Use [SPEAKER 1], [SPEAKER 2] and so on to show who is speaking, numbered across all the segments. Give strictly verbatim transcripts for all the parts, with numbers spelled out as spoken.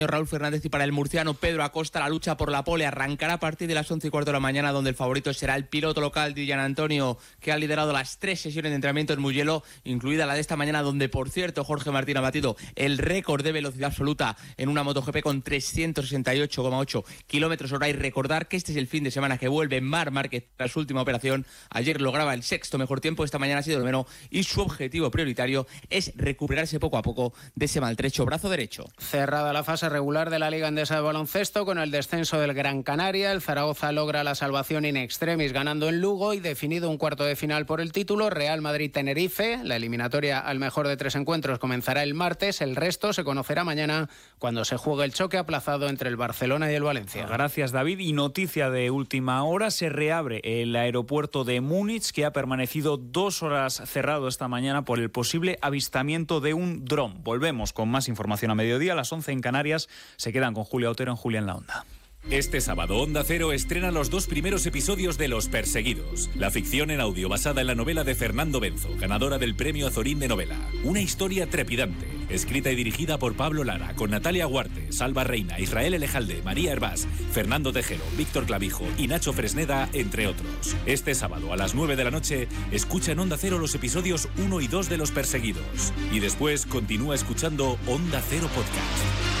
[SPEAKER 1] Raúl Fernández y para el murciano Pedro Acosta la lucha por la pole arrancará a partir de las once y cuarto de la mañana, donde el favorito será el piloto local Dillan Antonio, que ha liderado las tres sesiones de entrenamiento en Mugello, incluida la de esta mañana, donde por cierto Jorge Martín ha batido el récord de velocidad absoluta en una MotoGP con trescientos sesenta y ocho coma ocho kilómetros hora. Y recordar que este es el fin de semana que vuelve Marc Márquez tras su última operación. Ayer lograba el sexto mejor tiempo, esta mañana ha sido el noveno y su objetivo prioritario es recuperarse poco a poco de ese maltrecho brazo derecho.
[SPEAKER 2] Cerrada la fase regular de la Liga Endesa de baloncesto con el descenso del Gran Canaria, el Zaragoza logra la salvación in extremis ganando en Lugo y definido un cuarto de final por el título. Real Madrid-Tenerife, la eliminatoria al mejor de tres encuentros comenzará el martes, el resto se conocerá mañana cuando se juegue el choque aplazado entre el Barcelona y el Valencia.
[SPEAKER 3] Gracias, David. Y noticia de última hora, se reabre el aeropuerto de Múnich, que ha permanecido dos horas cerrado esta mañana por el posible avistamiento de un dron. Volvemos con más información a mediodía, a las once en Canarias. Se quedan con Julia Otero en Julia en la Onda.
[SPEAKER 4] Este sábado Onda Cero estrena los dos primeros episodios de Los Perseguidos, la ficción en audio basada en la novela de Fernando Benzo, ganadora del Premio Azorín de Novela. Una historia trepidante, escrita y dirigida por Pablo Lara, con Natalia Huarte, Salva Reina, Israel Elejalde, María Hervás, Fernando Tejero, Víctor Clavijo y Nacho Fresneda, entre otros. Este sábado a las nueve de la noche, escucha en Onda Cero los episodios uno y dos de Los Perseguidos. Y después continúa escuchando Onda Cero Podcast.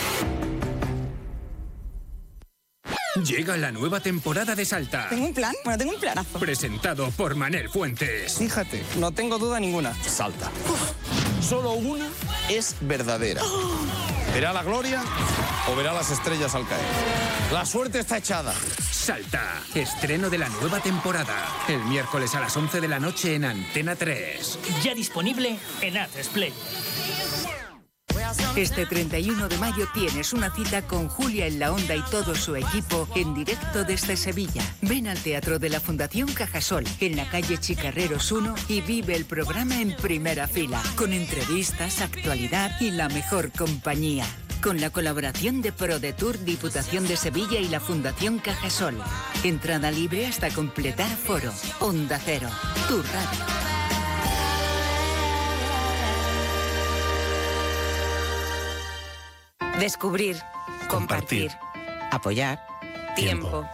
[SPEAKER 5] Llega la nueva temporada de Salta.
[SPEAKER 6] Tengo un plan, bueno, tengo un planazo.
[SPEAKER 5] Presentado por Manel Fuentes.
[SPEAKER 6] Fíjate, no tengo duda ninguna.
[SPEAKER 7] Salta. Uf. Solo una es verdadera. Oh. ¿Verá la gloria o verá las estrellas al caer? La suerte está echada.
[SPEAKER 5] Salta. Estreno de la nueva temporada. El miércoles a las once de la noche en Antena tres.
[SPEAKER 8] Ya disponible en Atresplay.
[SPEAKER 9] Este treinta y uno de mayo tienes una cita con Julia en la Onda y todo su equipo en directo desde Sevilla. Ven al Teatro de la Fundación Cajasol, en la calle Chicarreros uno, y vive el programa en primera fila, con entrevistas, actualidad y la mejor compañía. Con la colaboración de ProDetour, Diputación de Sevilla y la Fundación Cajasol. Entrada libre hasta completar foro. Onda Cero, tu radio.
[SPEAKER 10] Descubrir, compartir, apoyar, tiempo.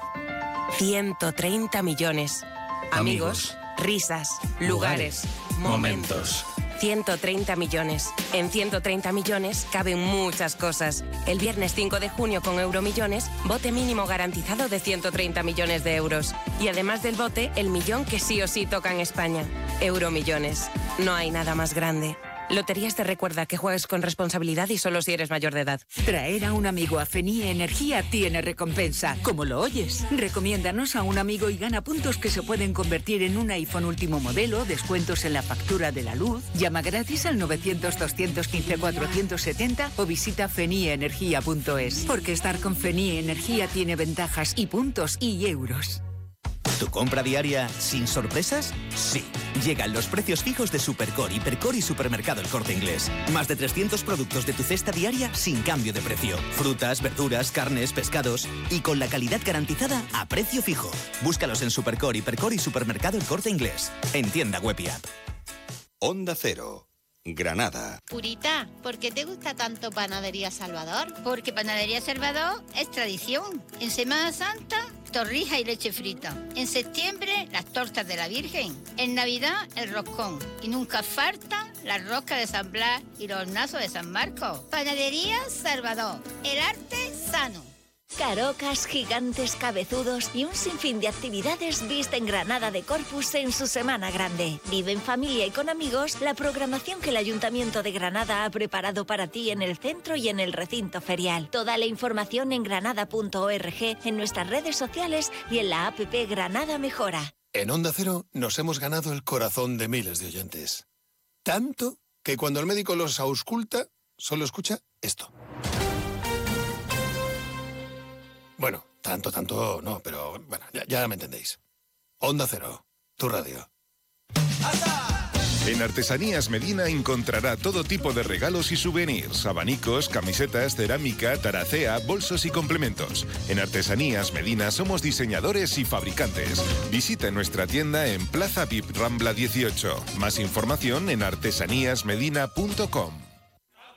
[SPEAKER 10] ciento treinta millones. Amigos, risas, lugares, momentos. ciento treinta millones. En ciento treinta millones caben muchas cosas. El viernes cinco de junio con Euromillones, bote mínimo garantizado de ciento treinta millones de euros. Y además del bote, el millón que sí o sí toca en España. Euromillones. No hay nada más grande. Loterías te recuerda que juegues con responsabilidad y solo si eres mayor de edad.
[SPEAKER 9] Traer a un amigo a Fenie Energía tiene recompensa, como lo oyes. Recomiéndanos a un amigo y gana puntos que se pueden convertir en un iPhone último modelo, descuentos en la factura de la luz. Llama gratis al novecientos, doscientos quince, cuatrocientos setenta o visita fenie energía punto es. Porque estar con Fenie Energía tiene ventajas y puntos y euros.
[SPEAKER 11] ¿Tu compra diaria sin sorpresas? Sí. Llegan los precios fijos de Supercore, Hipercore y Supermercado El Corte Inglés. Más de trescientos productos de tu cesta diaria sin cambio de precio. Frutas, verduras, carnes, pescados y con la calidad garantizada a precio fijo. Búscalos en Supercore, Hipercore y Supermercado El Corte Inglés. En tienda web y app.
[SPEAKER 12] Onda Cero. Granada.
[SPEAKER 13] Purita, ¿por qué te gusta tanto Panadería Salvador? Porque Panadería Salvador es tradición. En Semana Santa, torrija y leche frita. En septiembre, las tortas de la Virgen. En Navidad, el roscón. Y nunca falta la rosca de San Blas y los hornazos de San Marcos. Panadería Salvador. El arte sano.
[SPEAKER 14] Carocas, gigantes, cabezudos y un sinfín de actividades visten Granada de Corpus en su Semana Grande. Vive en familia y con amigos la programación que el Ayuntamiento de Granada ha preparado para ti en el centro y en el recinto ferial. Toda la información en granada punto org, en nuestras redes sociales y en la app Granada Mejora.
[SPEAKER 15] En Onda Cero nos hemos ganado el corazón de miles de oyentes. Tanto que cuando el médico los ausculta, solo escucha esto. Bueno, tanto, tanto no, pero bueno, ya, ya me entendéis. Onda Cero, tu radio.
[SPEAKER 16] En Artesanías Medina encontrará todo tipo de regalos y souvenirs, abanicos, camisetas, cerámica, taracea, bolsos y complementos. En Artesanías Medina somos diseñadores y fabricantes. Visita nuestra tienda en Plaza V I P Rambla dieciocho. Más información en artesanías medina punto com.